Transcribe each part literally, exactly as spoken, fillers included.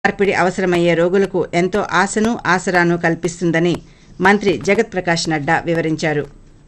మార్పిడి అవసరమయ్యే రోగులకు ఎంతో ఆశను ఆసరాను కల్పిస్తుందని మంత్రి జగత్ ప్రకాష్ నడ్డా వివరించారు.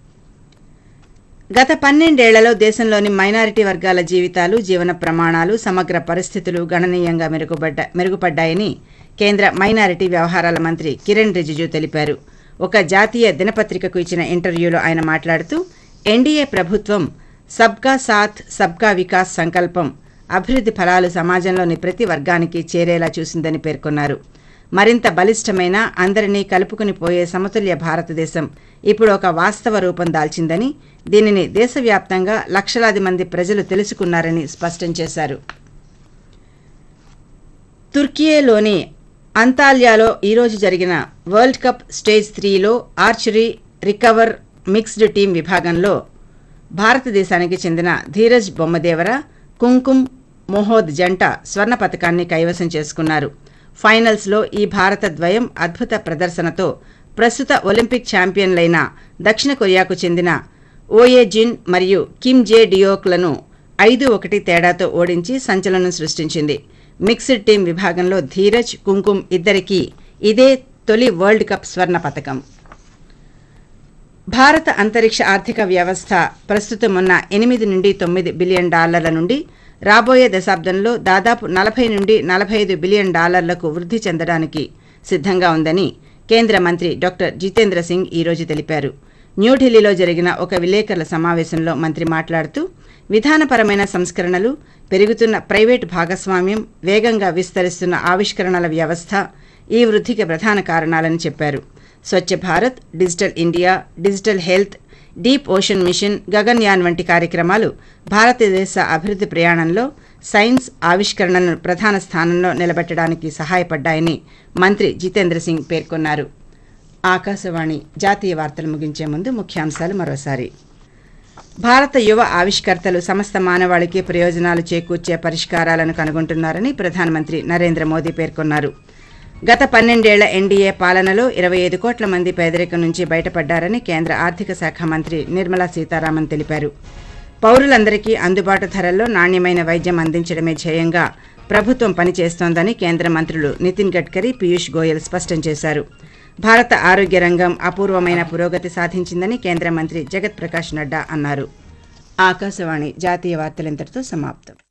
గత పన్నెండేళ్లలో దేశంలోని మైనారిటీ వర్గాల జీవితాలు, జీవన ప్రమాణాలు, సమగ్ర పరిస్థితులు గణనీయంగా మెరుగుపడ్డ మెరుగుపడ్డాయని కేంద్ర మైనారిటీ వ్యవహారాల మంత్రి కిరణ్ రిజిజు తెలిపారు. ఒక జాతీయ దినపత్రికకు ఇచ్చిన ఇంటర్వ్యూలో ఆయన మాట్లాడుతూ ఎన్డీఏ ప్రభుత్వం సబ్కా సాథ్ సబ్కా వికాస్ సంకల్పం అభివృద్ధి ఫలాలు సమాజంలోని ప్రతి వర్గానికి చేరేలా చూసిందని పేర్కొన్నారు. మరింత బలిష్టమైన, అందరినీ కలుపుకుని పోయే సమతుల్య భారతదేశం ఇప్పుడు ఒక వాస్తవ రూపం దాల్చిందని, దీనిని దేశవ్యాప్తంగా లక్షలాది మంది ప్రజలు తెలుసుకున్నారని స్పష్టం చేశారు. తుర్కియేలోని అంతాల్యాలో ఈరోజు జరిగిన వరల్డ్ కప్ స్టేజ్ త్రీలో ఆర్చరీ రికవర్ మిక్స్డ్ టీం విభాగంలో భారతదేశానికి చెందిన ధీరజ్ బొమ్మదేవర, కుంకుమ్ మోహోద్ జంట స్వర్ణ పతకాన్ని కైవసం చేసుకున్నారు. ఫైనల్స్లో ఈ భారత ద్వయం అద్భుత ప్రదర్శనతో ప్రస్తుత ఒలింపిక్ ఛాంపియన్లైన దక్షిణ కొరియాకు చెందిన ఓయే జిన్ మరియు కిమ్ జే డియోక్లను ఐదు ఒకటి తేడాతో ఓడించి సంచలనం సృష్టించింది. మిక్స్డ్ టీం విభాగంలో ధీరజ్, కుంకుమ్ ఇద్దరికీ ఇదే తొలి వరల్డ్ కప్ స్వర్ణ పతకం. భారత అంతరిక్ష ఆర్థిక వ్యవస్థ ప్రస్తుతం ఉన్న ఎనిమిది నుండి తొమ్మిది బిలియన్ డాలర్ల నుండి రాబోయే దశాబ్దంలో దాదాపు నలభై నుండి నలభై ఐదు బిలియన్ డాలర్లకు వృద్ధి చెందడానికి సిద్ధంగా ఉందని కేంద్ర మంత్రి డాక్టర్ జితేంద్ర సింగ్ ఈరోజు తెలిపారు. న్యూఢిల్లీలో జరిగిన ఒక విలేకరుల సమావేశంలో మంత్రి మాట్లాడుతూ విధానపరమైన సంస్కరణలు, పెరుగుతున్న ప్రైవేటు భాగస్వామ్యం, వేగంగా విస్తరిస్తున్న ఆవిష్కరణల వ్యవస్థ ఈ వృద్ధికి ప్రధాన కారణాలని చెప్పారు. Swachh Bharat, digital India, digital health, deep ocean mission, Gaganyaan వంటి కార్యక్రమాలు భారతదేశ అభివృద్ధి ప్రయాణంలో సైన్స్, ఆవిష్కరణలను ప్రధాన స్థానంలో నిలబెట్టడానికి సహాయపడ్డాయని మంత్రి జితేంద్ర సింగ్ పేర్కొన్నారు. ఆకాశవాణి జాతీయ వార్తలు ముగించే ముందు ముఖ్యాంశాలు మరోసారి. భారత యువ ఆవిష్కర్తలు సమస్త మానవాళికి ప్రయోజనాలు చేకూర్చే పరిష్కారాలను కనుగొంటున్నారని ప్రధానమంత్రి నరేంద్ర మోదీ పేర్కొన్నారు. గత పన్నెండేళ్ల ఎన్డీఏ పాలనలో ఇరవై ఐదు కోట్ల మంది పేదరికం నుంచి బయటపడ్డారని కేంద్ర ఆర్థిక శాఖ మంత్రి నిర్మలా సీతారామన్ తెలిపారు. పౌరులందరికీ అందుబాటు ధరల్లో నాణ్యమైన వైద్యం అందించడమే ధ్యేయంగా ప్రభుత్వం పనిచేస్తోందని కేంద్ర మంత్రులు నితిన్ గడ్కరీ, పీయూష్ గోయల్ స్పష్టం చేశారు. భారత ఆరోగ్య రంగం అపూర్వమైన పురోగతి సాధించిందని కేంద్ర మంత్రి జగత్ ప్రకాష్ నడ్డా అన్నారు. ఆకాశవాణి జాతీయ వార్తలింతటితో సమాప్తం.